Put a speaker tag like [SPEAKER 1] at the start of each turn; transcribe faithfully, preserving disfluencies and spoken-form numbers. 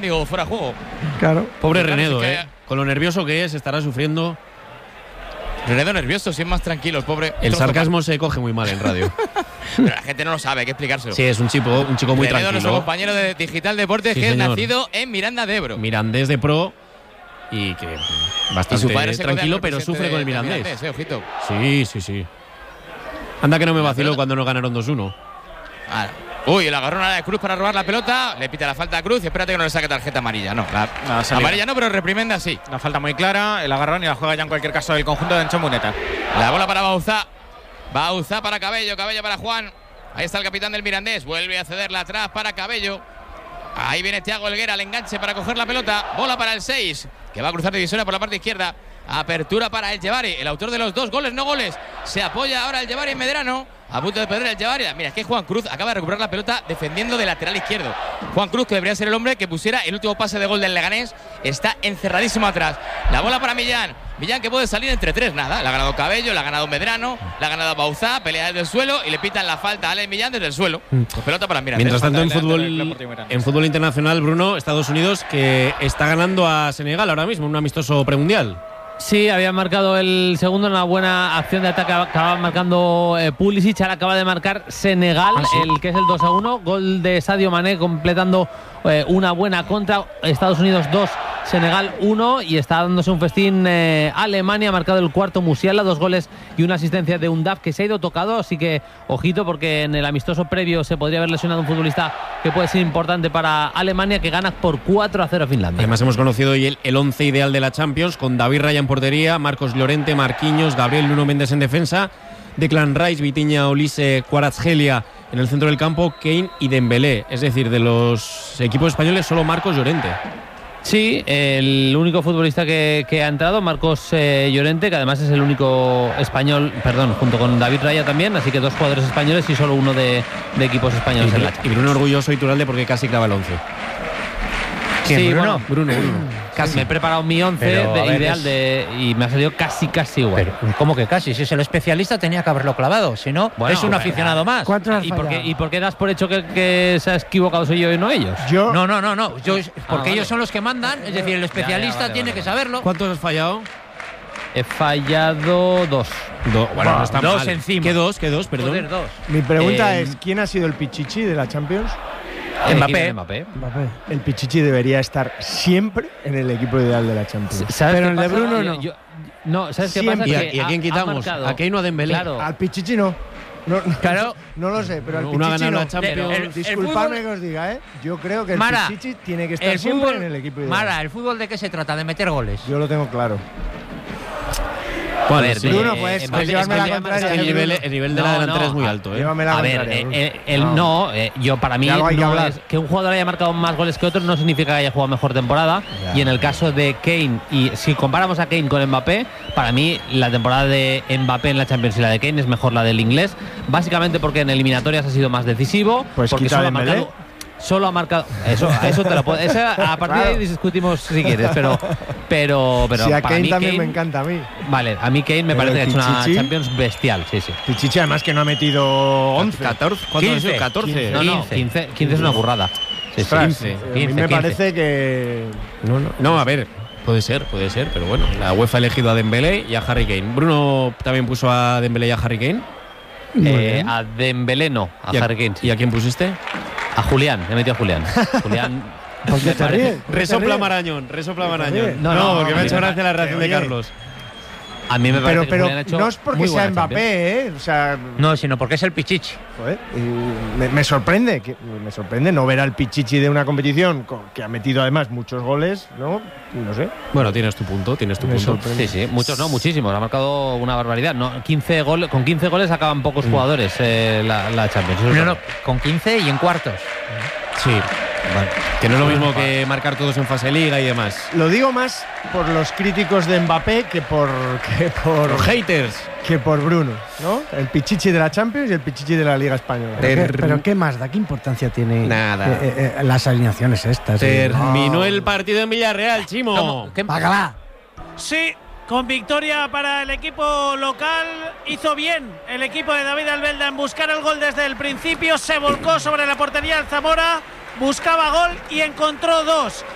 [SPEAKER 1] digo, fuera de juego.
[SPEAKER 2] Claro.
[SPEAKER 3] Pobre
[SPEAKER 1] Claro,
[SPEAKER 3] Renedo,
[SPEAKER 1] sí que-
[SPEAKER 3] eh. Con lo nervioso que es, estará sufriendo.
[SPEAKER 1] Renedo nervioso, si es más tranquilo, el pobre.
[SPEAKER 3] El
[SPEAKER 1] trozo
[SPEAKER 3] sarcasmo se coge muy mal en radio.
[SPEAKER 1] Pero la gente no lo sabe, hay que explicárselo.
[SPEAKER 3] Sí, es un chico, un chico muy
[SPEAKER 1] Renedo, nuestro
[SPEAKER 3] tranquilo.
[SPEAKER 1] compañero de Digital Deportes,
[SPEAKER 3] Sí,
[SPEAKER 1] que
[SPEAKER 3] señor.
[SPEAKER 1] es nacido en Miranda de Ebro.
[SPEAKER 3] Mirandés de pro y que bastante
[SPEAKER 1] Y su padre se
[SPEAKER 3] tranquilo,
[SPEAKER 1] codea
[SPEAKER 3] pero
[SPEAKER 1] con el
[SPEAKER 3] sufre
[SPEAKER 1] presidente
[SPEAKER 3] con el
[SPEAKER 1] de- de
[SPEAKER 3] Mirandés.
[SPEAKER 1] eh, ojito.
[SPEAKER 3] Sí, sí, sí. Anda que no me
[SPEAKER 1] La
[SPEAKER 3] vaciló
[SPEAKER 1] pelota-
[SPEAKER 3] cuando nos ganaron dos uno.
[SPEAKER 1] Ah, Uy, el agarrón a la de Cruz para robar la pelota. Le pita la falta a Cruz y espérate que no le saque tarjeta amarilla. No, la,
[SPEAKER 4] No, ha salido.
[SPEAKER 1] amarilla no, pero reprimenda sí.
[SPEAKER 4] Una falta muy clara, el agarrón y la juega ya en cualquier caso del conjunto de Encho Muneta.
[SPEAKER 1] La bola para Bauzá. Bauzá para Cabello, Cabello para Juan. Ahí está el capitán del Mirandés. Vuelve a cederla atrás para Cabello. Ahí viene Thiago Helguera, el enganche para coger la pelota. Bola para el seis, que va a cruzar divisoria por la parte izquierda. Apertura para el Yevari, el autor de los dos goles, no goles. Se apoya ahora el Yevari en Medrano. A punto de perder el Yevari. Mira, es que Juan Cruz acaba de recuperar la pelota defendiendo de lateral izquierdo. Juan Cruz, que debería ser el hombre que pusiera el último pase de gol del Leganés, está encerradísimo atrás. La bola para Millán. Millán que puede salir entre tres, nada. La ha ganado Cabello, la ha ganado Medrano, la ha ganado Bauzá, pelea desde el suelo y le pitan la falta a Alex Millán desde el suelo. Pues pelota para Mirandés.
[SPEAKER 3] Mientras tanto, en
[SPEAKER 4] falta delante del Club
[SPEAKER 3] fútbol,
[SPEAKER 4] Deportivo Mirandés.
[SPEAKER 3] en fútbol internacional, Bruno, Estados Unidos, que está ganando a Senegal ahora mismo, un amistoso premundial.
[SPEAKER 5] Sí, había marcado el segundo en una buena acción de ataque. Acaba marcando eh, Pulisic. Ahora acaba de marcar Senegal,
[SPEAKER 3] Ah, sí.
[SPEAKER 5] el que es el dos a uno. Gol de Sadio Mané completando eh, una buena contra. Estados Unidos dos, Senegal uno. Y está dándose un festín eh, Alemania. Ha marcado el cuarto Musiala, dos goles y una asistencia de Undaf que se ha ido tocado. Así que ojito, porque en el amistoso previo se podría haber lesionado un futbolista que puede ser importante para Alemania, que gana por cuatro a cero a Finlandia.
[SPEAKER 3] Además, hemos conocido hoy el, el once ideal de la Champions, con David Raya en portería, Marcos Llorente, Marquinhos, Gabriel Nuno Méndez en defensa, Declan Rice, Vitinha, Olise, Kvaratskhelia en el centro del campo, Kane y Dembélé. Es decir, de los equipos españoles, solo Marcos Llorente.
[SPEAKER 5] Sí, el único futbolista que, que ha entrado, Marcos eh, Llorente, que además es el único español, perdón, junto con David Raya también, así que dos jugadores españoles y solo uno de, de equipos españoles en la
[SPEAKER 3] Y
[SPEAKER 5] Champions.
[SPEAKER 3] Bruno orgulloso y Turalde porque casi clava el once.
[SPEAKER 5] Sí,
[SPEAKER 2] Bruno?
[SPEAKER 5] bueno,
[SPEAKER 3] Bruno, Bruno.
[SPEAKER 5] casi. Me he preparado mi once
[SPEAKER 2] Pero,
[SPEAKER 5] de-
[SPEAKER 2] a ver,
[SPEAKER 5] ideal
[SPEAKER 2] es-
[SPEAKER 5] de, y me ha salido casi, casi igual.
[SPEAKER 6] Pero, ¿cómo que casi? Si es el especialista, tenía que haberlo clavado. Si no,
[SPEAKER 5] Bueno,
[SPEAKER 6] es un
[SPEAKER 5] bueno,
[SPEAKER 6] aficionado más.
[SPEAKER 2] ¿Cuántos has
[SPEAKER 5] ¿Y por, qué,
[SPEAKER 2] fallado?
[SPEAKER 5] ¿Y por qué das por hecho que, que se ha equivocado soy yo y no ellos?
[SPEAKER 2] Yo,
[SPEAKER 6] No, no, no, no. Yo, porque
[SPEAKER 5] vale.
[SPEAKER 6] ellos son los que mandan. Es decir, el especialista
[SPEAKER 5] vale,
[SPEAKER 6] tiene
[SPEAKER 5] vale,
[SPEAKER 6] que
[SPEAKER 5] vale.
[SPEAKER 6] saberlo.
[SPEAKER 3] ¿Cuántos has fallado?
[SPEAKER 5] He fallado dos.
[SPEAKER 3] Do- bueno,
[SPEAKER 2] Bah,
[SPEAKER 3] no está
[SPEAKER 6] dos
[SPEAKER 3] mal.
[SPEAKER 6] encima.
[SPEAKER 3] ¿Qué dos? ¿Qué dos? Perdón.
[SPEAKER 6] Joder, dos.
[SPEAKER 2] mi pregunta
[SPEAKER 5] Eh,
[SPEAKER 2] es: ¿quién ha sido el pichichi de la Champions?
[SPEAKER 6] Mbappé.
[SPEAKER 5] Kylian Mbappé.
[SPEAKER 2] Mbappé. El pichichi debería estar siempre en el equipo ideal de la Champions.
[SPEAKER 5] ¿Sabes
[SPEAKER 2] Pero
[SPEAKER 5] qué
[SPEAKER 2] el de
[SPEAKER 5] pasa?
[SPEAKER 2] Bruno
[SPEAKER 5] Yo-
[SPEAKER 2] no.
[SPEAKER 5] yo- no, ¿sabes qué
[SPEAKER 2] Siempre.
[SPEAKER 5] pasa?
[SPEAKER 3] ¿Y a,
[SPEAKER 5] Que
[SPEAKER 3] y a
[SPEAKER 5] ha-
[SPEAKER 3] quién
[SPEAKER 5] ha
[SPEAKER 3] quitamos?
[SPEAKER 5] marcado-
[SPEAKER 3] ¿A Kane o a Dembélé?
[SPEAKER 5] Claro.
[SPEAKER 2] Al pichichi no. No, no,
[SPEAKER 6] Claro.
[SPEAKER 2] no lo sé, pero al
[SPEAKER 3] Uno ha
[SPEAKER 2] pichichi
[SPEAKER 3] ganado
[SPEAKER 2] no.
[SPEAKER 3] la Champions.
[SPEAKER 6] El- el
[SPEAKER 2] Disculpadme
[SPEAKER 6] fútbol-
[SPEAKER 2] que os diga, ¿eh? Yo creo que el
[SPEAKER 6] Mara,
[SPEAKER 2] pichichi tiene que estar
[SPEAKER 6] El
[SPEAKER 2] siempre
[SPEAKER 6] fútbol,
[SPEAKER 2] en el equipo ideal.
[SPEAKER 6] Mara, ¿el fútbol de qué se trata? De meter goles.
[SPEAKER 2] Yo lo tengo claro.
[SPEAKER 3] Bueno,
[SPEAKER 5] A ver,
[SPEAKER 3] sí.
[SPEAKER 2] Bruno,
[SPEAKER 5] eh,
[SPEAKER 2] pues,
[SPEAKER 5] Mbappé-
[SPEAKER 2] pues llevarme
[SPEAKER 5] es
[SPEAKER 2] la
[SPEAKER 5] que-
[SPEAKER 2] contraria.
[SPEAKER 3] Es que el
[SPEAKER 2] ¿eh,
[SPEAKER 3] nivel,
[SPEAKER 2] Bruno?
[SPEAKER 3] el nivel de
[SPEAKER 5] No,
[SPEAKER 3] la delantera
[SPEAKER 5] no,
[SPEAKER 3] es muy
[SPEAKER 5] a-
[SPEAKER 3] alto, ¿eh?
[SPEAKER 2] Llévame la
[SPEAKER 5] A ver,
[SPEAKER 2] contraria,
[SPEAKER 5] eh,
[SPEAKER 2] Bruno.
[SPEAKER 5] eh, el no, eh, yo para mí
[SPEAKER 2] De algo hay que
[SPEAKER 5] no
[SPEAKER 2] hablar.
[SPEAKER 5] es que un jugador haya marcado más goles que otro no significa que haya jugado mejor temporada.
[SPEAKER 2] Ya.
[SPEAKER 5] Y en el caso de Kane, y si comparamos a Kane con Mbappé, para mí la temporada de Mbappé en la Champions y la de Kane es mejor la del inglés, básicamente porque en eliminatorias ha sido más decisivo,
[SPEAKER 2] Pues
[SPEAKER 5] porque
[SPEAKER 2] quita
[SPEAKER 5] solo ha
[SPEAKER 2] Dembélé.
[SPEAKER 5] marcado Solo ha marcado. Eso, a eso te lo puedo. esa- a partir
[SPEAKER 2] Claro.
[SPEAKER 5] de ahí discutimos si quieres, pero. Pero, pero
[SPEAKER 2] Si a
[SPEAKER 5] para
[SPEAKER 2] Kane
[SPEAKER 5] mí
[SPEAKER 2] también
[SPEAKER 5] Kane-
[SPEAKER 2] me encanta a mí.
[SPEAKER 5] Vale, a mí Kane me
[SPEAKER 2] Pero
[SPEAKER 5] parece que ha
[SPEAKER 2] el
[SPEAKER 5] hecho una
[SPEAKER 2] Pichichi-
[SPEAKER 5] Champions bestial, sí, sí.
[SPEAKER 2] Pichichi además que no ha metido once.
[SPEAKER 3] catorce, ¿Cuánto ha sido?
[SPEAKER 6] quince.
[SPEAKER 3] catorce.
[SPEAKER 5] No, no,
[SPEAKER 3] quince.
[SPEAKER 5] quince, quince es una burrada. Sí, sí.
[SPEAKER 2] Ostras,
[SPEAKER 3] quince,
[SPEAKER 2] eh, a mí
[SPEAKER 5] quince,
[SPEAKER 2] me
[SPEAKER 5] quince.
[SPEAKER 2] parece que…
[SPEAKER 3] No, no, no, a ver, puede ser, puede ser, pero bueno, la UEFA ha elegido a Dembélé y a Harry Kane. Bruno también puso a Dembélé y a Harry Kane.
[SPEAKER 5] Eh, a Dembélé no, a
[SPEAKER 3] ¿Y
[SPEAKER 5] Harry Kane. sí.
[SPEAKER 3] ¿Y a quién pusiste?
[SPEAKER 5] A Julián, he metido a Julián. Julián.
[SPEAKER 2] ¿Por qué
[SPEAKER 5] me
[SPEAKER 2] te
[SPEAKER 5] parece-
[SPEAKER 2] ríes? ¿Por qué te
[SPEAKER 3] Resopla
[SPEAKER 2] ríes?
[SPEAKER 3] Marañón, resopla
[SPEAKER 2] ríes?
[SPEAKER 3] Marañón.
[SPEAKER 5] No,
[SPEAKER 3] No,
[SPEAKER 5] no,
[SPEAKER 3] porque me ha
[SPEAKER 5] no,
[SPEAKER 3] hecho
[SPEAKER 5] no,
[SPEAKER 3] gracia la reacción de
[SPEAKER 2] oye.
[SPEAKER 3] Carlos.
[SPEAKER 5] A mí me parece
[SPEAKER 2] Pero,
[SPEAKER 5] que
[SPEAKER 2] pero
[SPEAKER 5] Julián ha hecho
[SPEAKER 2] no es porque
[SPEAKER 5] muy
[SPEAKER 2] sea
[SPEAKER 5] buena
[SPEAKER 2] Mbappé, ¿eh? O sea,
[SPEAKER 6] No, sino porque es el Pichichi.
[SPEAKER 2] joder, y me, me sorprende, que, me sorprende no ver al Pichichi de una competición con- que ha metido además muchos goles, ¿no? No sé.
[SPEAKER 3] Bueno, tienes tu punto, tienes tu
[SPEAKER 2] Me
[SPEAKER 3] punto.
[SPEAKER 2] sorprende.
[SPEAKER 5] Sí, sí, muchos no, muchísimos. Ha marcado una barbaridad. No, quince goles, con quince goles acaban pocos jugadores eh, la, la Champions. Eso es
[SPEAKER 6] No, no,
[SPEAKER 5] verdad.
[SPEAKER 6] con quince y en cuartos.
[SPEAKER 3] Sí, vale. Que no es lo mismo que marcar todos en fase liga y demás.
[SPEAKER 2] Lo digo más por los críticos de Mbappé que por que por
[SPEAKER 3] Los haters.
[SPEAKER 2] que por Bruno, ¿no? El Pichichi de la Champions y el Pichichi de la Liga Española.
[SPEAKER 3] Ter-
[SPEAKER 7] ¿Pero, pero qué más da? ¿Qué importancia tiene
[SPEAKER 3] Nada.
[SPEAKER 7] eh, eh, eh, las alineaciones estas?
[SPEAKER 3] Terminó el partido en Villarreal, Chimo.
[SPEAKER 6] ¿Cómo? ¿Qué-
[SPEAKER 7] ¡Págala!
[SPEAKER 8] Sí, con victoria para el equipo local. Hizo bien el equipo de David Albelda en buscar el gol desde el principio. Se volcó sobre la portería del Zamora, buscaba gol y encontró dos.